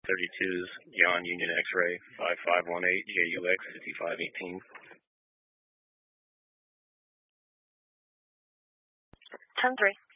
32's Beyond Union X-Ray 5518 JUX 5518. 10-3.